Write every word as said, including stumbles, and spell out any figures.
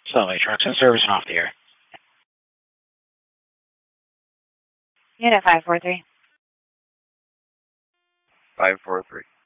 Solvay Trucks and Service and off the air. Unit five four three. five four three.